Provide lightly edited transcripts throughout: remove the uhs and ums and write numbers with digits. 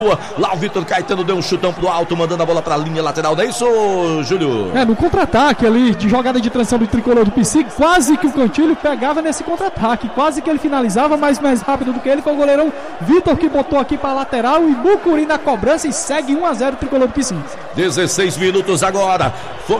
Lá o Vitor Caetano deu um chutão pro alto, mandando a bola pra linha lateral, não é isso, Júlio? No contra-ataque ali, de jogada de transição do tricolor do PC, quase que o Cantilho pegava nesse contra-ataque, quase que ele finalizava, mas mais rápido do que ele foi o goleirão Vitor, que botou aqui pra lateral, e Mucuri na cobrança, e segue 1-0 o tricolor do PC. 16 minutos agora.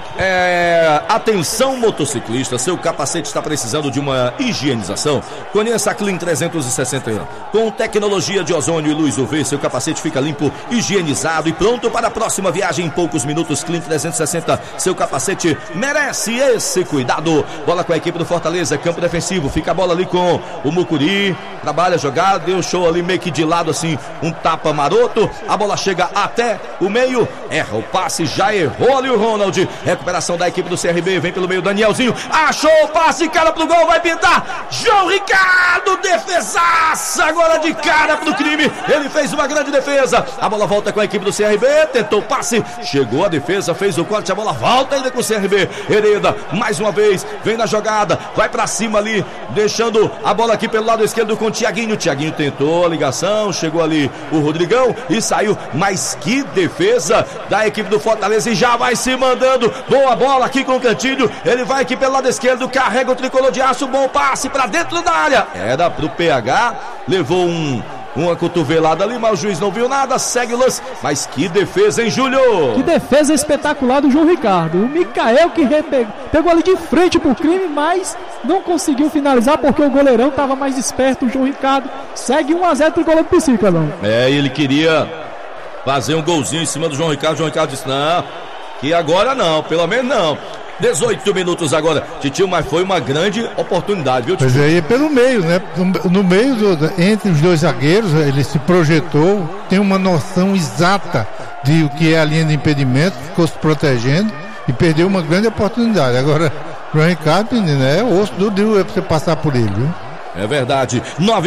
Atenção, motociclista, seu capacete está precisando de uma higienização? Conheça a Clean 360. Com tecnologia de ozônio e luz UV, seu capacete fica limpo, higienizado e pronto para a próxima viagem em poucos minutos. Clean 360, seu capacete merece esse cuidado. Bola com a equipe do Fortaleza, campo defensivo, fica a bola ali com o Mucuri, trabalha a jogada, deu show ali meio que de lado assim, um tapa maroto, a bola chega até o meio, erra o passe, já errou ali o Ronald, recuperação da equipe do CRB, vem pelo meio Danielzinho, achou o passe, cara pro gol, vai pintar, João Ricardo, defesaça, agora de cara pro crime, ele fez uma grande defesa. A bola volta com a equipe do CRB, tentou o passe, chegou a defesa, fez o corte, a bola volta ainda com o CRB. Hereda, mais uma vez, vem na jogada, vai pra cima ali, deixando a bola aqui pelo lado esquerdo com o Thiaguinho. Thiaguinho tentou a ligação, chegou ali o Rodrigão e saiu, mas que defesa da equipe do Fortaleza, e já vai se mandando, boa bola aqui com o Cantilho, ele vai aqui pelo lado esquerdo, carrega o tricolor de aço, bom passe pra dentro da área, era pro PH, levou uma cotovelada ali, mas o juiz não viu nada, segue o lance, mas que defesa, hein, Júlio? Que defesa espetacular do João Ricardo, o Micael que pegou ali de frente pro crime, mas não conseguiu finalizar porque o goleirão estava mais esperto, o João Ricardo segue 1-0 pro goleiro do PC, Clebão. Ele queria fazer um golzinho em cima do João Ricardo disse, não, que agora não, pelo menos não. 18 minutos agora, Titio, mas foi uma grande oportunidade, viu, Titio? Pois é, pelo meio, né? No meio, entre os dois zagueiros, ele se projetou, tem uma noção exata de o que é a linha de impedimento, ficou se protegendo e perdeu uma grande oportunidade. Agora, o João Ricardo, é osso do Deus é pra você passar por ele, viu? É verdade,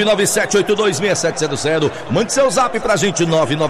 997826700, mande seu zap pra gente,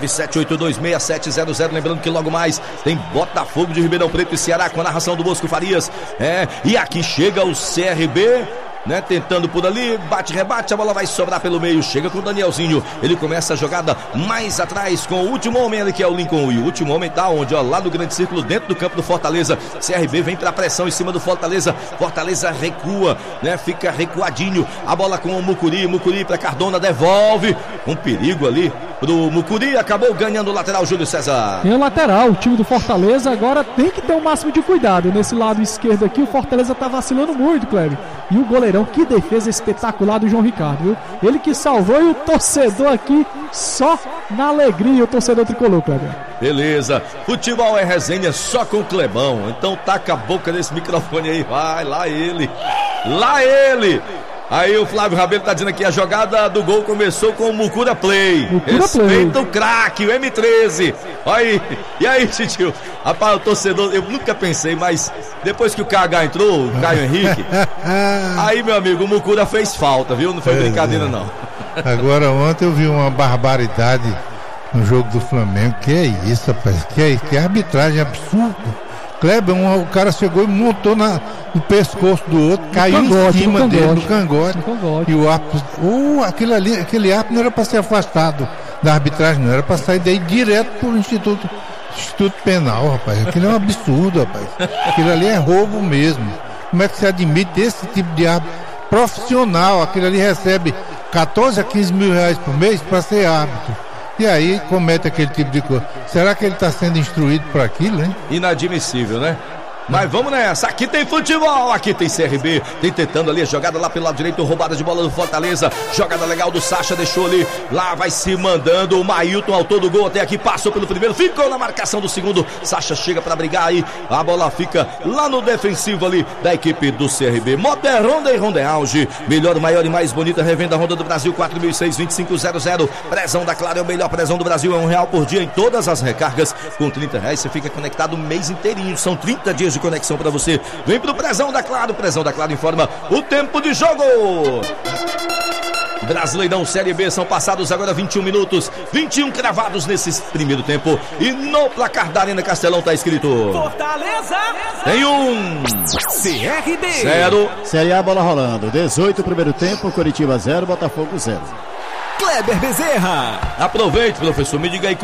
997826700, lembrando que logo mais tem Botafogo de Ribeirão Preto e Ceará com a narração do Bosco Farias, e aqui chega o CRB, né, tentando por ali, bate-rebate, a bola vai sobrar pelo meio, chega com o Danielzinho, ele começa a jogada mais atrás com o último homem ali que é o Lincoln, e o último homem tá onde, lá no grande círculo, dentro do campo do Fortaleza. CRB vem pra pressão em cima do Fortaleza, Fortaleza recua, né, fica recuadinho, a bola com o Mucuri pra Cardona, devolve, um perigo ali pro Mucuri, acabou ganhando o lateral, Júlio César. Tem o lateral, o time do Fortaleza agora tem que ter o máximo de cuidado, nesse lado esquerdo aqui o Fortaleza tá vacilando muito, Cleber, e o goleirão, que defesa espetacular do João Ricardo, viu? Ele que salvou, e o torcedor aqui só na alegria, o torcedor tricolor, Cleber. Beleza, futebol é resenha só com o Clebão, então taca a boca nesse microfone aí, vai, lá ele. Aí o Flávio Rabelo tá dizendo aqui, a jogada do gol começou com o Mucura Play. Respeita o craque, o M13. Aí, e aí, Titio? Rapaz, o torcedor, eu nunca pensei, mas depois que o KH entrou, o Caio Henrique, aí, meu amigo, o Mucura fez falta, viu? Não foi brincadeira, não. Agora, ontem eu vi uma barbaridade no jogo do Flamengo. Que é isso, rapaz? Que arbitragem absurda. Kleber, o cara chegou e montou no pescoço do outro, caiu em cima dele, no cangote. E o árbitro, aquele árbitro não era para ser afastado da arbitragem, não era para sair daí direto pro Instituto Penal, rapaz. Aquilo é um absurdo, rapaz. Aquilo ali é roubo mesmo. Como é que se admite esse tipo de árbitro profissional? Aquilo ali recebe 14 a 15 mil reais por mês para ser árbitro. E aí comete aquele tipo de coisa. Será que ele está sendo instruído por aquilo, hein? Inadmissível, né? Mas vamos nessa, aqui tem futebol, aqui tem CRB, tem tentando ali a jogada lá pelo lado direito, roubada de bola do Fortaleza, jogada legal do Sacha, deixou ali, lá vai se mandando, o Mailton, autor do gol até aqui, passou pelo primeiro, ficou na marcação do segundo, Sacha chega pra brigar aí, a bola fica lá no defensivo ali da equipe do CRB, Motor Honda e Honda Auge, melhor, maior e mais bonita revenda Honda do Brasil, 4.625.00, prezão da Claro é o melhor prezão do Brasil, é R$1 por dia em todas as recargas, com R$30 você fica conectado o mês inteirinho, são 30 dias de conexão para você. Vem pro Prezão da Claro informa o tempo de jogo. Brasileirão Série B, são passados agora 21 minutos, 21 cravados nesse primeiro tempo, e no placar da Arena Castelão tá escrito Fortaleza tem CRB 0. Série A, bola rolando, 18 primeiro tempo, Coritiba 0, Botafogo 0. Kleber Bezerra. Aproveite, professor, me diga aí